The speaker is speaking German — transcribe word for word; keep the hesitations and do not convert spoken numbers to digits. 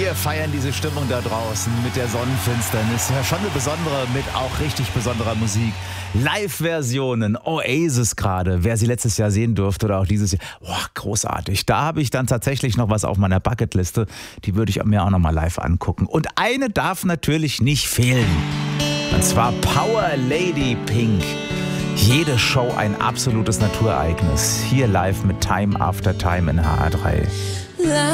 Wir feiern diese Stimmung da draußen mit der Sonnenfinsternis. Ja, schon eine besondere, mit auch richtig besonderer Musik. Live-Versionen, Oasis gerade, wer sie letztes Jahr sehen durfte oder auch dieses Jahr. Boah, großartig. Da habe ich dann tatsächlich noch was auf meiner Bucketliste. Die würde ich mir auch noch mal live angucken. Und eine darf natürlich nicht fehlen. Und zwar Power Lady Pink. Jede Show ein absolutes Naturereignis. Hier live mit Time After Time in H R drei.